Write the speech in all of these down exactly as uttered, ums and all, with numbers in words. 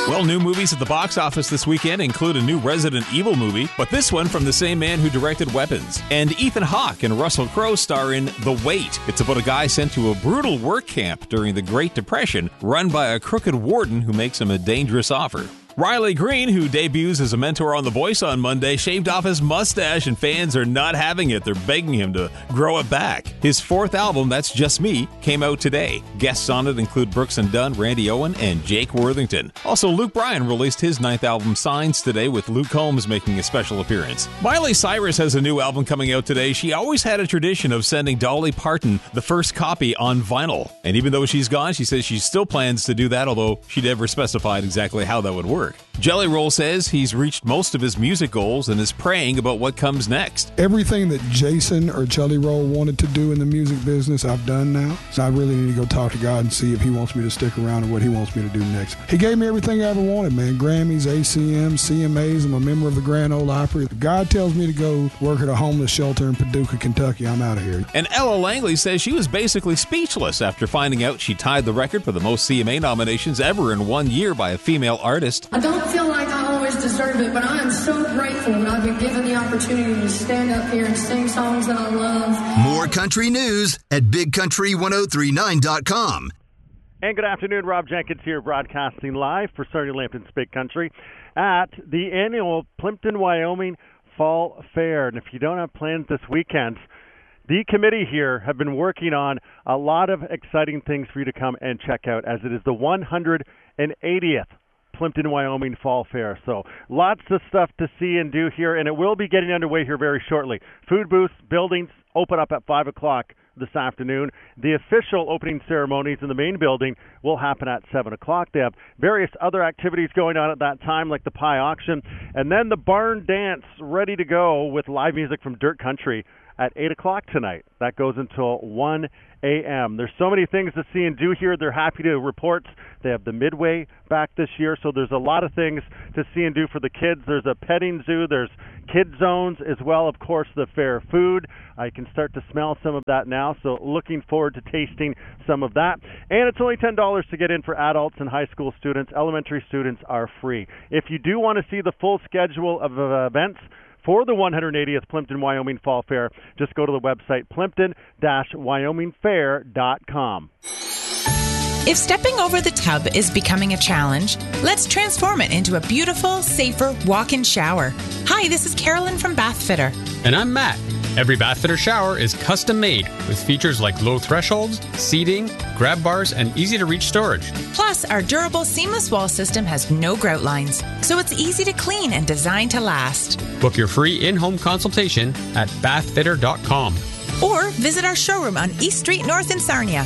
Well, new movies at the box office this weekend include a new Resident Evil movie, but this one from the same man who directed Weapons. And Ethan Hawke and Russell Crowe star in The Wait. It's about a guy sent to a brutal work camp during the Great Depression, run by a crooked warden who makes him a dangerous offer. Riley Green, who debuts as a mentor on The Voice on Monday, shaved off his mustache, and fans are not having it. They're begging him to grow it back. His fourth album, That's Just Me, came out today. Guests on it include Brooks and Dunn, Randy Owen, and Jake Worthington. Also, Luke Bryan released his ninth album, Signs, today, with Luke Combs making a special appearance. Miley Cyrus has a new album coming out today. She always had a tradition of sending Dolly Parton the first copy on vinyl. And even though she's gone, she says she still plans to do that, although she never specified exactly how that would work. Jelly Roll says he's reached most of his music goals and is praying about what comes next. Everything that Jason or Jelly Roll wanted to do in the music business, I've done now. So I really need to go talk to God and see if he wants me to stick around or what he wants me to do next. He gave me everything I ever wanted, man. Grammys, A C Ms, C M As. I'm a member of the Grand Ole Opry. If God tells me to go work at a homeless shelter in Paducah, Kentucky, I'm out of here. And Ella Langley says she was basically speechless after finding out she tied the record for the most C M A nominations ever in one year by a female artist. I don't feel like I always deserve it, but I am so grateful that I've been given the opportunity to stand up here and sing songs that I love. More country news at big country ten thirty-nine dot com. And good afternoon, Rob Jenkins here, broadcasting live for Sarnia Lambton's Big Country at the annual Plimpton, Wyoming Fall Fair. And if you don't have plans this weekend, the committee here have been working on a lot of exciting things for you to come and check out, as it is the one hundred eightieth Plimpton, Wyoming Fall Fair. So lots of stuff to see and do here, and it will be getting underway here very shortly. Food booths, buildings open up at five o'clock this afternoon. The official opening ceremonies in the main building will happen at seven o'clock. They have various other activities going on at that time, like the pie auction, and then the barn dance ready to go with live music from Dirt Country at eight o'clock tonight. That goes until one a.m. There's so many things to see and do here. They're happy to report they have the Midway back this year, so there's a lot of things to see and do for the kids. There's a petting zoo. There's kid zones as well, of course, the fair food. I can start to smell some of that now, so looking forward to tasting some of that. And it's only ten dollars to get in for adults and high school students. Elementary students are free. If you do want to see the full schedule of uh, events for the one hundred eightieth Plimpton, Wyoming Fall Fair, just go to the website plimpton dash wyoming fair dot com. If stepping over the tub is becoming a challenge, let's transform it into a beautiful, safer walk-in shower. Hi, this is Carolyn from Bathfitter. And I'm Matt. Every Bathfitter shower is custom made with features like low thresholds, seating, grab bars, and easy-to-reach storage. Plus, our durable seamless wall system has no grout lines, so it's easy to clean and designed to last. Book your free in-home consultation at bathfitter dot com. Or visit our showroom on East Street North in Sarnia.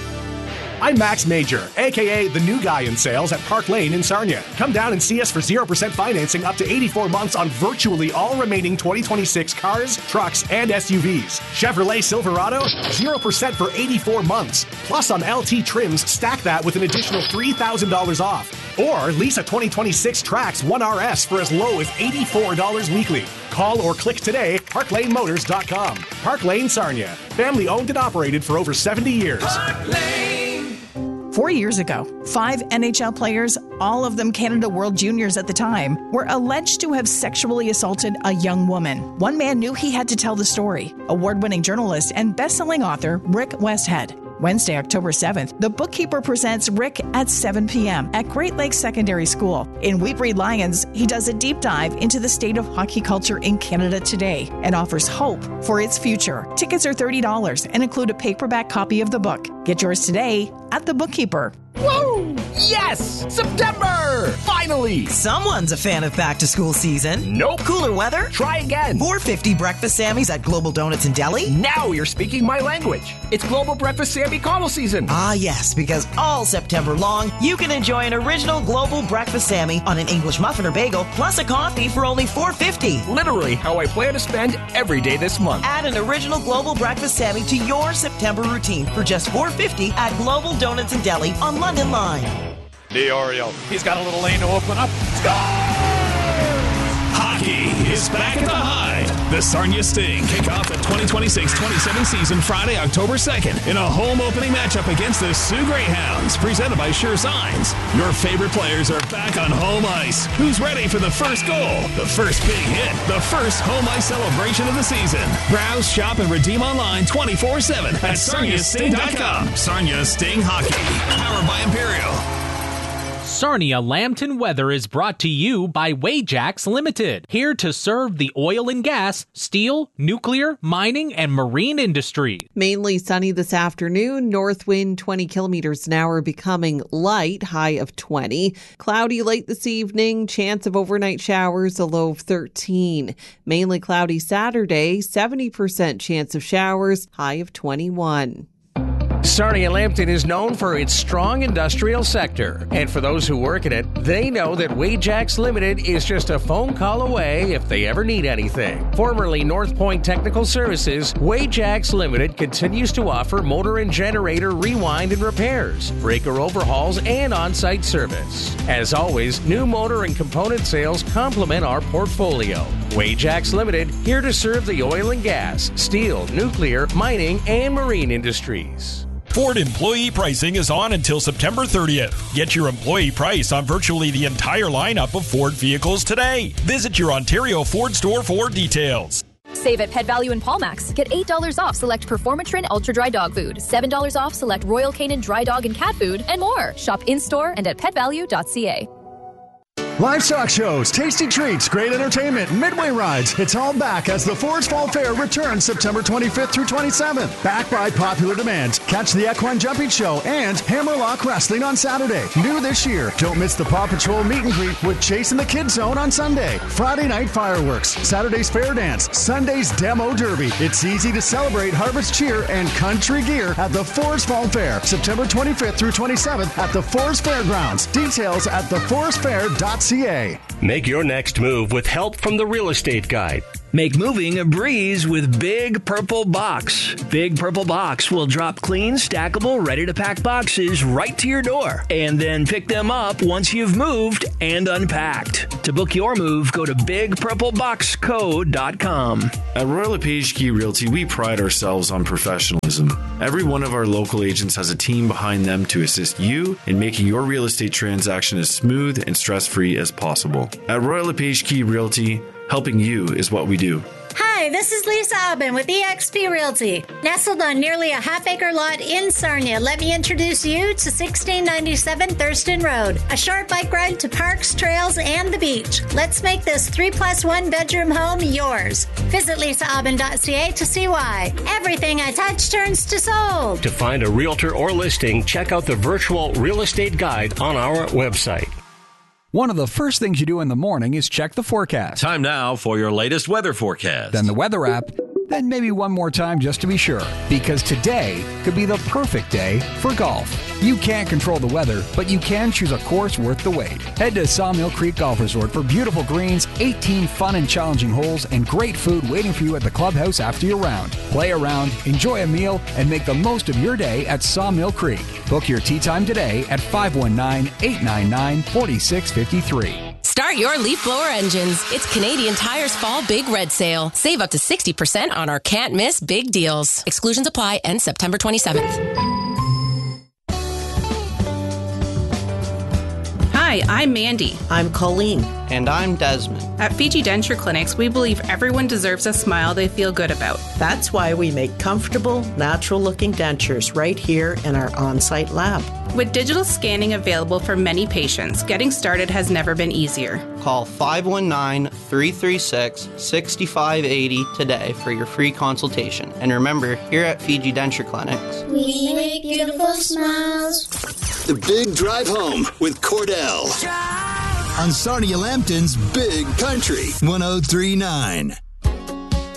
I'm Max Major, a k a the new guy in sales at Park Lane in Sarnia. Come down and see us for zero percent financing up to eighty-four months on virtually all remaining twenty twenty-six cars, trucks, and S U Vs. Chevrolet Silverado, zero percent for eighty-four months. Plus on L T trims, stack that with an additional three thousand dollars off. Or lease a twenty twenty-six Trax one R S for as low as eighty-four dollars weekly. Call or click today, park lane motors dot com. Park Lane Sarnia. Family owned and operated for over seventy years. Park Lane. Four years ago, five N H L players, all of them Canada World Juniors at the time, were alleged to have sexually assaulted a young woman. One man knew he had to tell the story. Award-winning journalist and best-selling author Rick Westhead. Wednesday, October seventh, The Bookkeeper presents Rick at seven p.m. at Great Lakes Secondary School. In We Breed Lions, he does a deep dive into the state of hockey culture in Canada today and offers hope for its future. Tickets are thirty dollars and include a paperback copy of the book. Get yours today at The Bookkeeper. Whoa! Yes! September! Finally! Someone's a fan of back-to-school season. Nope. Cooler weather? Try again. four fifty breakfast Sammys at Global Donuts in Delhi? Now you're speaking my language. It's Global Breakfast Sammy Connell season. Ah, yes, because all September long, you can enjoy an original Global Breakfast Sammy on an English muffin or bagel, plus a coffee for only four fifty. Literally how I plan to spend every day this month. Add an original Global Breakfast Sammy to your September routine for just four fifty at Global Donuts in Delhi on London Line. DiOrio, he's got a little lane to open up. Scores! hockey is back at the Hive. The Sarnia Sting kick off the twenty twenty-six twenty-seven season Friday, October second in a home opening matchup against the Sioux Greyhounds, presented by Sure Signs. Your favorite players are back on home ice. Who's ready for the first goal, the first big hit, the first home ice celebration of the season? Browse, shop, and redeem online twenty-four seven at sarnia sting dot com. Sarnia Sting Hockey, powered by Imperial. Sarnia Lambton weather is brought to you by Wajax Limited, here to serve the oil and gas, steel, nuclear, mining, and marine industry. Mainly sunny this afternoon, north wind twenty kilometers an hour becoming light, high of twenty. Cloudy late this evening, chance of overnight showers, a low of thirteen. Mainly cloudy Saturday, seventy percent chance of showers, high of twenty-one. Sarnia Lambton is known for its strong industrial sector. And for those who work in it, they know that Wajax Limited is just a phone call away if they ever need anything. Formerly North Point Technical Services, Wajax Limited continues to offer motor and generator rewind and repairs, breaker overhauls, and on-site service. As always, new motor and component sales complement our portfolio. Wajax Limited, here to serve the oil and gas, steel, nuclear, mining, and marine industries. Ford employee pricing is on until September thirtieth. Get your employee price on virtually the entire lineup of Ford vehicles today. Visit your Ontario Ford store for details. Save at Pet Value and Palmax. Get eight dollars off select Performatrin Ultra Dry Dog Food, seven dollars off select Royal Canin Dry Dog and Cat Food, and more. Shop in-store and at pet value dot c a. Livestock shows, tasty treats, great entertainment, midway rides. It's all back as the Forest Fall Fair returns September twenty-fifth through twenty-seventh. Back by popular demand. Catch the Equine Jumping Show and Hammerlock Wrestling on Saturday. New this year. Don't miss the Paw Patrol meet and greet with Chase in the Kids Zone on Sunday. Friday night fireworks. Saturday's fair dance. Sunday's demo derby. It's easy to celebrate harvest cheer and country gear at the Forest Fall Fair. September twenty-fifth through twenty-seventh at the Forest Fairgrounds. Details at the forest fair dot c a. Make your next move with help from the Real Estate Guide. Make moving a breeze with Big Purple Box. Big Purple Box will drop clean, stackable, ready-to-pack boxes right to your door and then pick them up once you've moved and unpacked. To book your move, go to big purple box co dot com. At Royal LePage Key Realty, we pride ourselves on professionalism. Every one of our local agents has a team behind them to assist you in making your real estate transaction as smooth and stress-free as possible. At Royal LePage Key Realty, helping you is what we do. Hi, this is Lisa Aubin with E X P Realty. Nestled on nearly a half-acre lot in Sarnia, let me introduce you to sixteen ninety-seven Thurston Road, a short bike ride to parks, trails, and the beach. Let's make this three plus one bedroom home yours. Visit lisa aubin dot c a to see why. Everything I touch turns to sold. To find a realtor or listing, check out the virtual real estate guide on our website. One of the first things you do in the morning is check the forecast. Time now for your latest weather forecast. Then the weather app, then maybe one more time just to be sure. Because today could be the perfect day for golf. You can't control the weather, but you can choose a course worth the wait. Head to Sawmill Creek Golf Resort for beautiful greens, eighteen fun and challenging holes, and great food waiting for you at the clubhouse after your round. Play around, enjoy a meal, and make the most of your day at Sawmill Creek. Book your tee time today at five one nine, eight nine nine, four six five three. Start your leaf blower engines. It's Canadian Tire's Fall Big Red Sale. Save up to sixty percent on our can't miss big deals. Exclusions apply. End September twenty-seventh. Hi, I'm Mandy. I'm Colleen. And I'm Desmond. At Fiji Denture Clinics, we believe everyone deserves a smile they feel good about. That's why we make comfortable, natural-looking dentures right here in our on-site lab. With digital scanning available for many patients, getting started has never been easier. Call five one nine, three three six, six five eight zero today for your free consultation. And remember, here at Fiji Denture Clinics, we make beautiful smiles. The Big Drive Home with Cordell. On Sarnia Lambton's Big Country one oh three point nine.